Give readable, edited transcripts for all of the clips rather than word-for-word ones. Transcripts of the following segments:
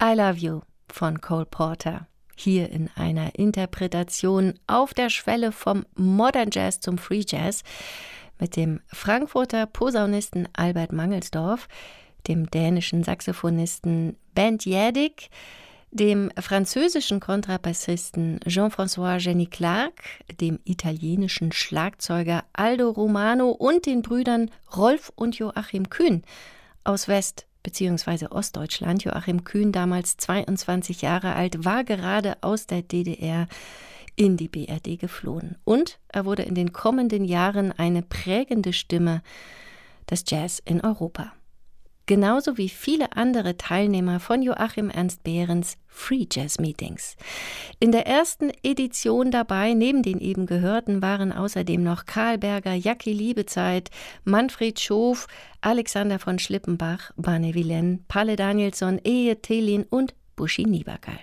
I Love You von Cole Porter. Hier in einer Interpretation auf der Schwelle vom Modern Jazz zum Free Jazz mit dem Frankfurter Posaunisten Albert Mangelsdorf, dem dänischen Saxophonisten Bent Jädik, dem französischen Kontrabassisten Jean-François Jenny Clark, dem italienischen Schlagzeuger Aldo Romano und den Brüdern Rolf und Joachim Kühn aus West- bzw. Ostdeutschland. Joachim Kühn, damals 22 Jahre alt, war gerade aus der DDR in die BRD geflohen. Und er wurde in den kommenden Jahren eine prägende Stimme des Jazz in Europa. Genauso wie viele andere Teilnehmer von Joachim Ernst Behrens Free Jazz Meetings. In der ersten Edition dabei, neben den eben Gehörten, waren außerdem noch Karl Berger, Jackie Liebezeit, Manfred Schof, Alexander von Schlippenbach, Barney Villain, Palle Danielsson, Eje Thelin und Buschi Niebergall.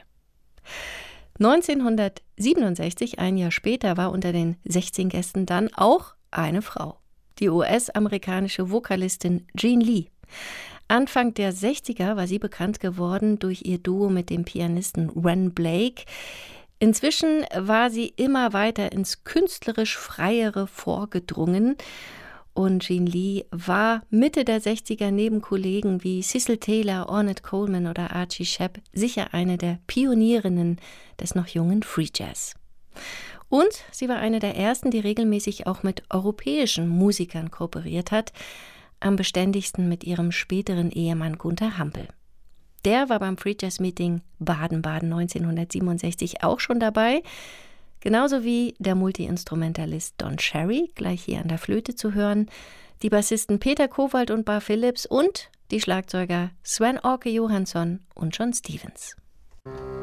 1967, ein Jahr später, war unter den 16 Gästen dann auch eine Frau, die US-amerikanische Vokalistin Gene Lee. Anfang der 60er war sie bekannt geworden durch ihr Duo mit dem Pianisten Ren Blake. Inzwischen war sie immer weiter ins künstlerisch Freiere vorgedrungen. Und Gene Lee war Mitte der 60er neben Kollegen wie Cecil Taylor, Ornette Coleman oder Archie Shepp sicher eine der Pionierinnen des noch jungen Free Jazz. Und sie war eine der ersten, die regelmäßig auch mit europäischen Musikern kooperiert hat, am beständigsten mit ihrem späteren Ehemann Gunther Hampel. Der war beim Free Jazz Meeting Baden-Baden 1967 auch schon dabei, genauso wie der Multiinstrumentalist Don Cherry, gleich hier an der Flöte zu hören, die Bassisten Peter Kowald und Bar Phillips und die Schlagzeuger Sven Orke Johansson und John Stevens.